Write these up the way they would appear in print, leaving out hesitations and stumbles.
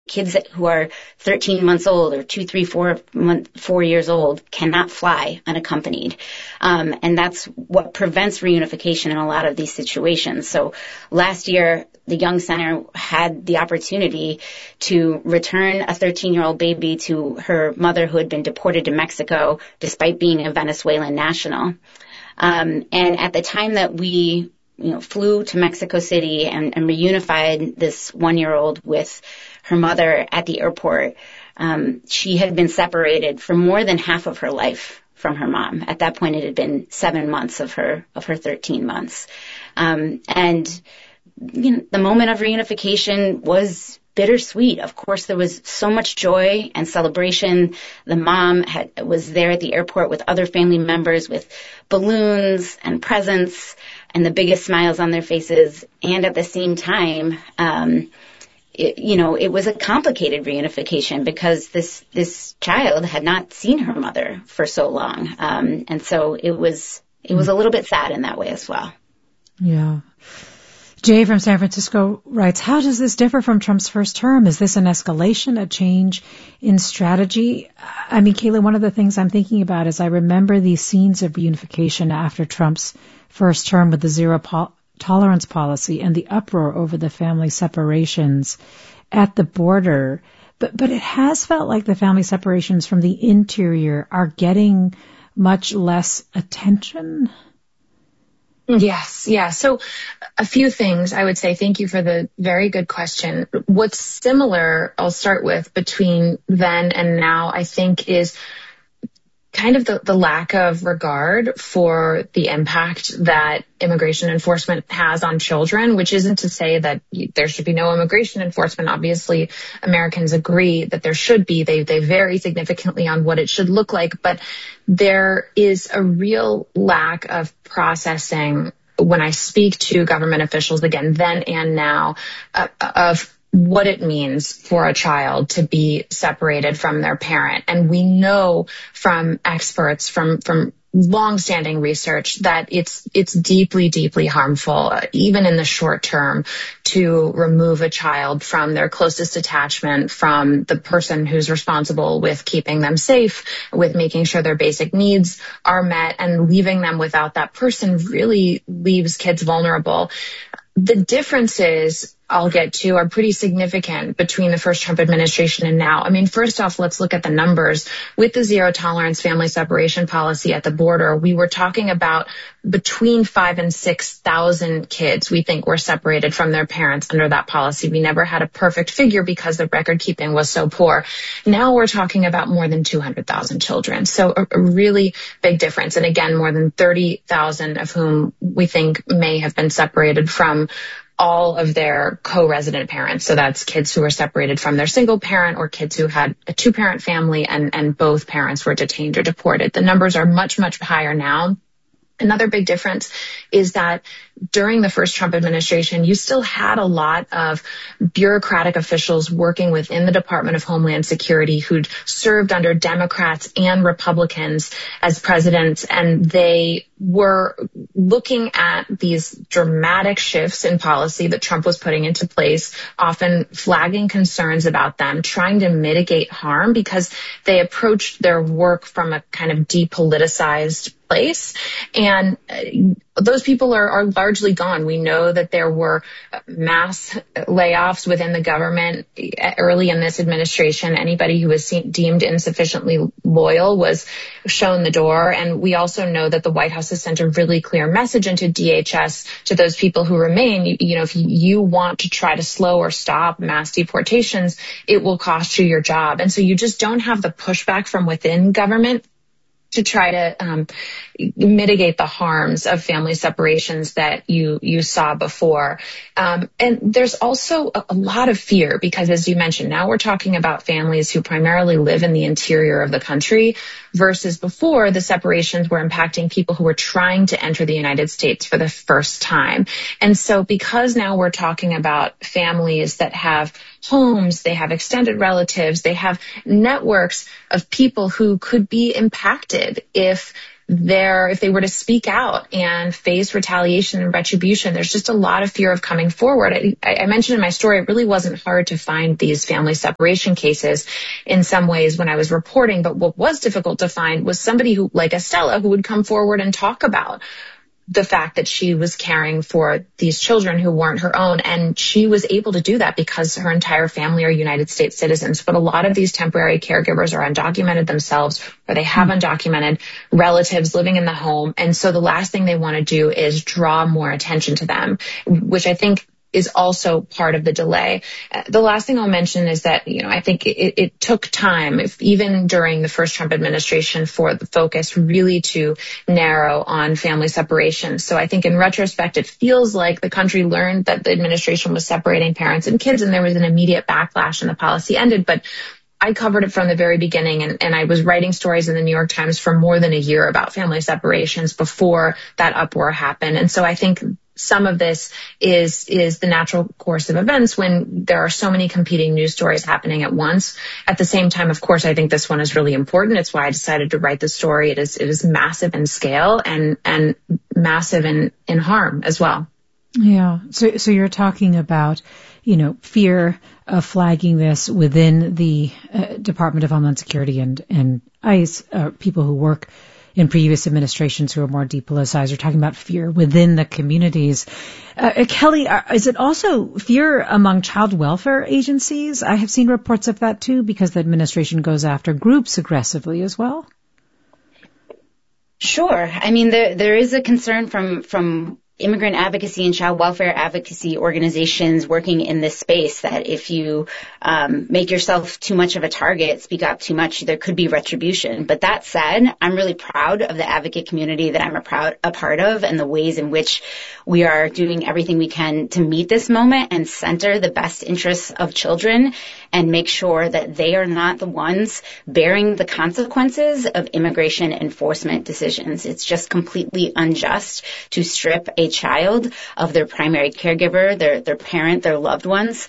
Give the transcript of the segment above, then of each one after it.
kids who are 13 months old or 4 years old cannot fly unaccompanied. And that's what prevents reunification in a lot of these situations. So last year, the Young Center had the opportunity to return a 13-year-old baby to her mother who had been deported to Mexico despite being a Venezuelan national. And at the time that we flew to Mexico City and reunified this 1-year-old with her mother at the airport, she had been separated for more than half of her life from her mom. At that point, it had been 7 months of her 13 months. And the moment of reunification was bittersweet. Of course, there was so much joy and celebration. The mom was there at the airport with other family members with balloons and presents and the biggest smiles on their faces. And at the same time, it was a complicated reunification because this child had not seen her mother for so long. And so it was a little bit sad in that way as well. Yeah. Jay from San Francisco writes, how does this differ from Trump's first term? Is this an escalation, a change in strategy? I mean, Kayla, one of the things I'm thinking about is I remember these scenes of reunification after Trump's first term with the zero tolerance policy and the uproar over the family separations at the border. But it has felt like the family separations from the interior are getting much less attention. Yes. Yeah. So a few things I would say. Thank you for the very good question. What's similar, I'll start with, between then and now, I think, is kind of the lack of regard for the impact that immigration enforcement has on children, which isn't to say that there should be no immigration enforcement. Obviously, Americans agree that there should be. They vary significantly on what it should look like, but there is a real lack of processing when I speak to government officials, again, then and now, of what it means for a child to be separated from their parent. And we know from experts, from longstanding research, that it's deeply, deeply harmful, even in the short term, to remove a child from their closest attachment, from the person who's responsible with keeping them safe, with making sure their basic needs are met, and leaving them without that person really leaves kids vulnerable. The differences I'll get to are pretty significant between the first Trump administration and now. I mean, first off, let's look at the numbers. With the zero tolerance family separation policy at the border, we were talking about between 5,000 and 6,000 kids we think were separated from their parents under that policy. We never had a perfect figure because the record keeping was so poor. Now we're talking about more than 200,000 children. So a really big difference. And again, more than 30,000 of whom we think may have been separated from all of their co-resident parents. So that's kids who were separated from their single parent or kids who had a two-parent family and both parents were detained or deported. The numbers are much, much higher now. Another big difference is that during the first Trump administration, you still had a lot of bureaucratic officials working within the Department of Homeland Security who'd served under Democrats and Republicans as presidents, and they were looking at these dramatic shifts in policy that Trump was putting into place, often flagging concerns about them, trying to mitigate harm because they approached their work from a kind of depoliticized place. And those people are largely gone. We know that there were mass layoffs within the government early in this administration. Anybody who was deemed insufficiently loyal was shown the door. And we also know that the White House has sent a really clear message into DHS to those people who remain. If you want to try to slow or stop mass deportations, it will cost you your job. And so you just don't have the pushback from within government to try to mitigate the harms of family separations that you saw before. And there's also a lot of fear because, as you mentioned, now we're talking about families who primarily live in the interior of the country versus before the separations were impacting people who were trying to enter the United States for the first time. And so because now we're talking about families that have homes, they have extended relatives, they have networks of people who could be impacted if if they were to speak out and face retaliation and retribution, there's just a lot of fear of coming forward. I mentioned in my story, it really wasn't hard to find these family separation cases in some ways when I was reporting, but what was difficult to find was somebody who, like Estella, who would come forward and talk about the fact that she was caring for these children who weren't her own. And she was able to do that because her entire family are United States citizens. But a lot of these temporary caregivers are undocumented themselves, or they have undocumented relatives living in the home. And so the last thing they want to do is draw more attention to them, which I think is also part of the delay. The last thing I'll mention is that, I think it took time, even during the first Trump administration, for the focus really to narrow on family separation. So I think in retrospect, it feels like the country learned that the administration was separating parents and kids, and there was an immediate backlash and the policy ended. But I covered it from the very beginning, and I was writing stories in the New York Times for more than a year about family separations before that uproar happened. And so I think some of this is the natural course of events when there are so many competing news stories happening at once. At the same time, of course, I think this one is really important. It's why I decided to write the story. It is massive in scale and massive in harm as well. Yeah. So you're talking about, fear of flagging this within the Department of Homeland Security and ICE, people who work in previous administrations who are more depoliticized. You're talking about fear within the communities. Kelly, is it also fear among child welfare agencies? I have seen reports of that too, because the administration goes after groups aggressively as well. Sure. I mean, there is a concern from immigrant advocacy and child welfare advocacy organizations working in this space that if you make yourself too much of a target, speak up too much, there could be retribution. But that said, I'm really proud of the advocate community that I'm a part of and the ways in which we are doing everything we can to meet this moment and center the best interests of children and make sure that they are not the ones bearing the consequences of immigration enforcement decisions. It's just completely unjust to strip a child of their primary caregiver, their parent, their loved ones,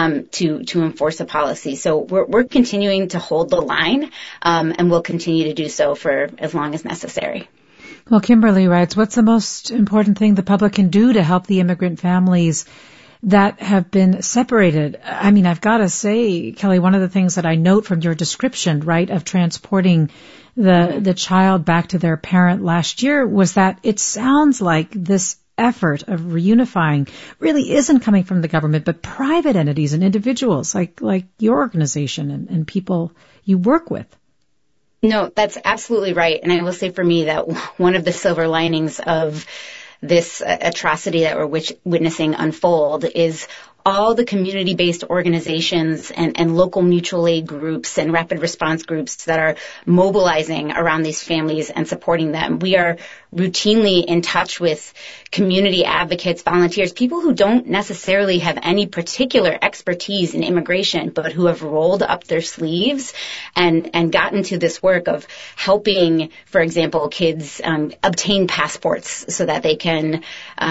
to enforce a policy. So we're continuing to hold the line, and we'll continue to do so for as long as necessary. Well, Kimberly writes, what's the most important thing the public can do to help the immigrant families that have been separated? I mean, I've got to say, Kelly, one of the things that I note from your description, right, of transporting the child back to their parent last year was that it sounds like this effort of reunifying really isn't coming from the government, but private entities and individuals like your organization and people you work with. No, that's absolutely right. And I will say for me that one of the silver linings of this atrocity that we're witnessing unfold is all the community-based organizations and local mutual aid groups and rapid response groups that are mobilizing around these families and supporting them. We are routinely in touch with community advocates, volunteers, people who don't necessarily have any particular expertise in immigration, but who have rolled up their sleeves and gotten to this work of helping, for example, kids obtain passports so that they can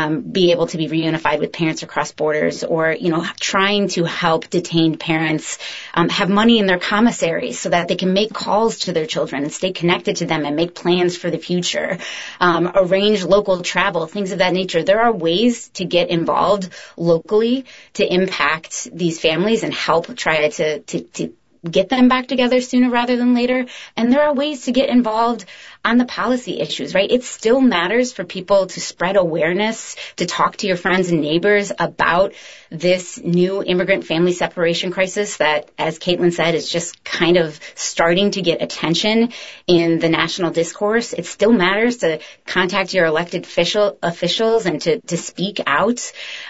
be able to be reunified with parents across borders, or trying to help detained parents have money in their commissaries so that they can make calls to their children and stay connected to them and make plans for the future. Arrange local travel, things of that nature. There are ways to get involved locally to impact these families and help try to get them back together sooner rather than later. And there are ways to get involved on the policy issues, right? It still matters for people to spread awareness, to talk to your friends and neighbors about this new immigrant family separation crisis that, as Caitlin said, is just kind of starting to get attention in the national discourse. It still matters to contact your elected officials and to speak out.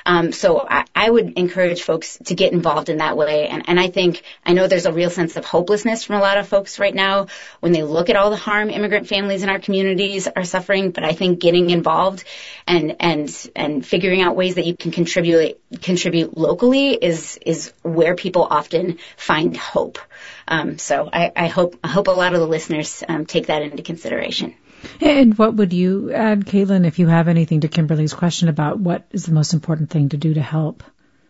So I would encourage folks to get involved in that way. And I know there's a real sense of hopelessness from a lot of folks right now when they look at all the harm immigrant families in our communities are suffering, but I think getting involved and figuring out ways that you can contribute locally is where people often find hope. So I hope a lot of the listeners take that into consideration. And what would you add, Caitlin, if you have anything to Kimberly's question about what is the most important thing to do to help?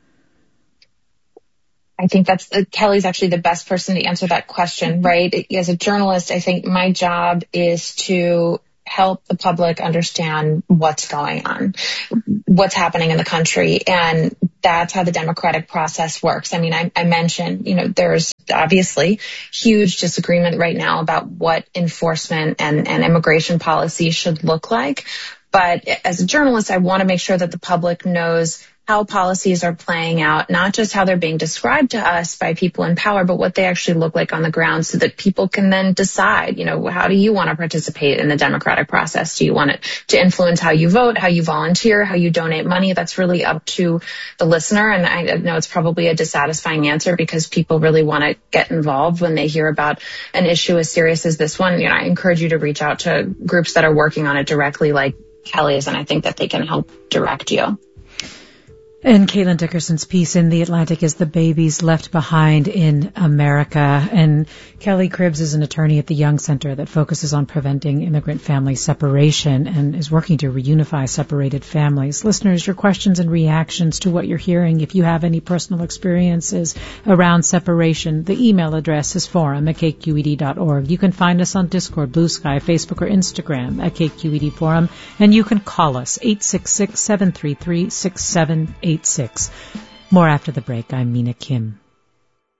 I think Kelly's actually the best person to answer that question, right? As a journalist, I think my job is to help the public understand what's going on, what's happening in the country. And that's how the democratic process works. I mean, I mentioned, there's obviously huge disagreement right now about what enforcement and immigration policy should look like. But as a journalist, I want to make sure that the public knows how policies are playing out, not just how they're being described to us by people in power, but what they actually look like on the ground so that people can then decide, how do you want to participate in the democratic process? Do you want it to influence how you vote, how you volunteer, how you donate money? That's really up to the listener. And I know it's probably a dissatisfying answer because people really want to get involved when they hear about an issue as serious as this one. I encourage you to reach out to groups that are working on it directly, like Kelly's, and I think that they can help direct you. And Caitlin Dickerson's piece in The Atlantic is The Babies Left Behind in America. And Kelly Cribbs is an attorney at the Young Center that focuses on preventing immigrant family separation and is working to reunify separated families. Listeners, your questions and reactions to what you're hearing, if you have any personal experiences around separation, the email address is forum@kqed.org. You can find us on Discord, Blue Sky, Facebook, or Instagram at KQED Forum. And you can call us 866-733-6786. More after the break. I'm Mina Kim.